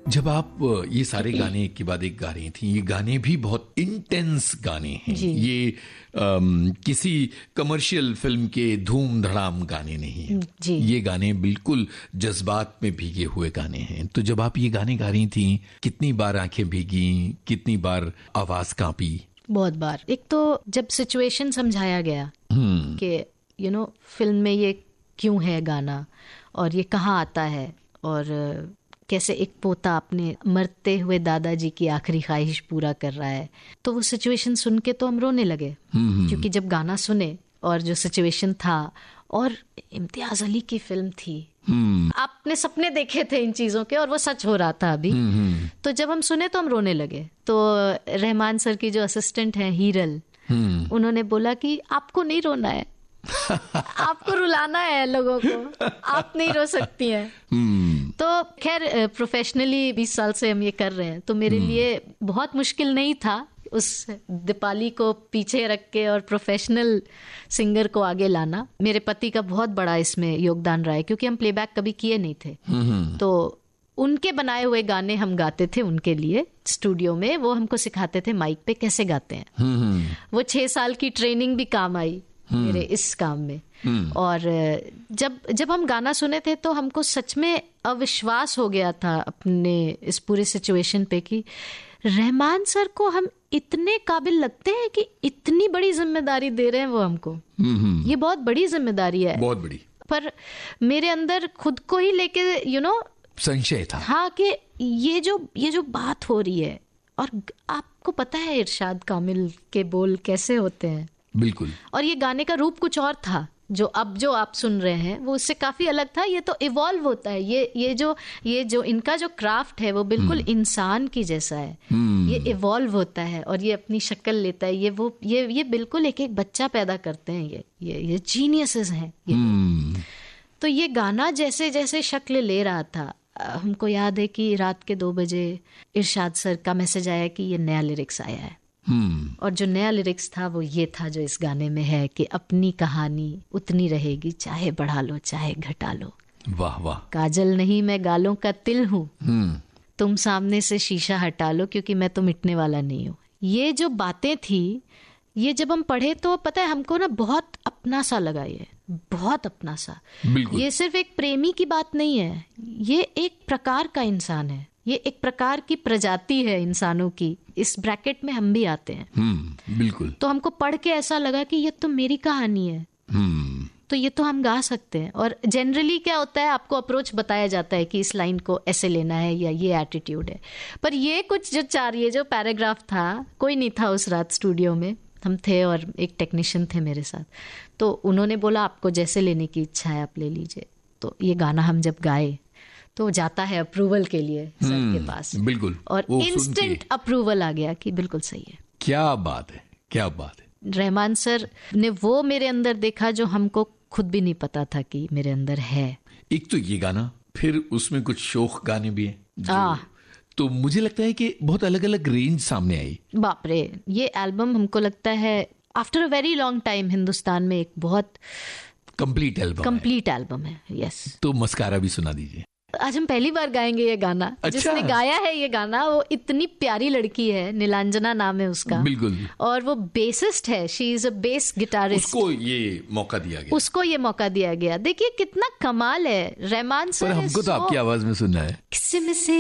जब आप ये सारे गाने एक के बाद एक गा रही थी, ये गाने भी बहुत इंटेंस गाने हैं। ये किसी कमर्शियल फिल्म के धूम धड़ाम गाने नहीं हैं। ये गाने बिल्कुल जज्बात में भीगे हुए गाने हैं। तो जब आप ये गाने गा रही थी, कितनी बार आंखें भीगी, कितनी बार आवाज कांपी? बहुत बार। एक तो जब सिचुएशन समझाया गया कि फिल्म में ये क्यों है गाना और ये कहाँ आता है और कैसे एक पोता अपने मरते हुए दादाजी की आखिरी ख्वाहिश पूरा कर रहा है, तो वो सिचुएशन सुन के तो हम रोने लगे। क्योंकि जब गाना सुने और जो सिचुएशन था, और इम्तियाज अली की फिल्म थी, आपने सपने देखे थे इन चीजों के और वो सच हो रहा था अभी। तो जब हम सुने तो हम रोने लगे। तो रहमान सर की जो असिस्टेंट है हीरल, उन्होंने बोला कि आपको नहीं रोना है, आपको रुलाना है लोगों को, आप नहीं रो सकती हैं। तो खैर प्रोफेशनली 20 साल से हम ये कर रहे हैं, तो मेरे लिए बहुत मुश्किल नहीं था उस दीपाली को पीछे रख के और प्रोफेशनल सिंगर को आगे लाना। मेरे पति का बहुत बड़ा इसमें योगदान रहा है, क्योंकि हम प्लेबैक कभी किए नहीं थे। तो उनके बनाए हुए गाने हम गाते थे उनके लिए स्टूडियो में। वो हमको सिखाते थे माइक पे कैसे गाते हैं। वो 6 साल की ट्रेनिंग भी काम आई मेरे इस काम में। और जब हम गाना सुने थे तो हमको सच में अविश्वास हो गया था अपने इस पूरे सिचुएशन पे कि रहमान सर को हम इतने काबिल लगते हैं कि इतनी बड़ी जिम्मेदारी दे रहे हैं वो हमको। ये बहुत बड़ी जिम्मेदारी है, बहुत बड़ी। पर मेरे अंदर खुद को ही लेके संशय था, हाँ, कि ये जो बात हो रही है। और आपको पता है इरशाद कामिल के बोल कैसे होते हैं? बिल्कुल। और ये गाने का रूप कुछ और था, जो आप सुन रहे हैं वो उससे काफी अलग था। ये तो इवॉल्व होता है। ये जो इनका जो क्राफ्ट है वो बिल्कुल इंसान की जैसा है। ये इवॉल्व होता है और ये अपनी शक्ल लेता है। ये बिल्कुल एक बच्चा पैदा करते हैं। ये जीनियसेस हैं ये। तो ये गाना जैसे जैसे शक्ल ले रहा था, हमको याद है कि रात के 2 बजे इरशाद सर का मैसेज आया कि ये नया लिरिक्स आया है। और जो नया लिरिक्स था वो ये था जो इस गाने में है कि अपनी कहानी उतनी रहेगी, चाहे बढ़ा लो चाहे घटा लो। वाह वाह। काजल नहीं मैं गालों का तिल हूँ, तुम सामने से शीशा हटा लो, क्योंकि मैं तो मिटने वाला नहीं हूँ। ये जो बातें थी, ये जब हम पढ़े तो पता है हमको ना बहुत अपना सा लगा। ये बहुत अपना सा। ये सिर्फ एक प्रेमी की बात नहीं है, ये एक प्रकार का इंसान है, ये एक प्रकार की प्रजाति है इंसानों की। इस ब्रैकेट में हम भी आते हैं। बिल्कुल। तो हमको पढ़ के ऐसा लगा कि ये तो मेरी कहानी है, तो ये तो हम गा सकते हैं। और जनरली क्या होता है, आपको अप्रोच बताया जाता है कि इस लाइन को ऐसे लेना है या ये एटीट्यूड है। पर ये कुछ ये जो पैराग्राफ था, कोई नहीं था उस रात स्टूडियो में, हम थे और एक टेक्नीशियन थे मेरे साथ। तो उन्होंने बोला आपको जैसे लेने की इच्छा है आप ले लीजिए। तो ये गाना हम जब गाए तो जाता है अप्रूवल के लिए सर के पास। बिल्कुल। और इंस्टेंट अप्रूवल आ गया कि बिल्कुल सही है। क्या बात है, क्या बात है। रहमान सर ने वो मेरे अंदर देखा जो हमको खुद भी नहीं पता था कि मेरे अंदर है। एक तो ये गाना, फिर उसमें कुछ शोक गाने भी हैं तो मुझे लगता है कि बहुत अलग अलग रेंज सामने आई। बाप रे, ये एल्बम हमको लगता है after a very long time Hindustan में एक बहुत कंप्लीट एल्बम है। यस। तो मस्कारा भी सुना दीजिए। आज हम पहली बार गाएंगे ये गाना। अच्छा। जिसने गाया है ये गाना वो इतनी प्यारी लड़की है, नीलांजना नाम है उसका। बिल्कुल। और वो बेसिस्ट है, she is a bass guitarist. उसको ये मौका दिया गया। देखिए कितना कमाल है रहमान सर। हमको तो आपकी आवाज में सुनना है। किसी में से